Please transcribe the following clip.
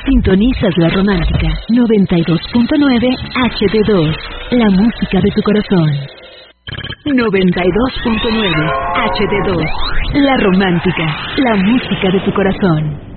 Sintonizas La Romántica 92.9 HD2, la música de tu corazón. 92.9 HD2, La Romántica, la música de tu corazón.